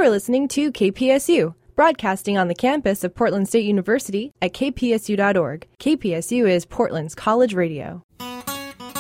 are listening to KPSU, broadcasting on the campus of Portland State University at kpsu.org. KPSU is Portland's college radio.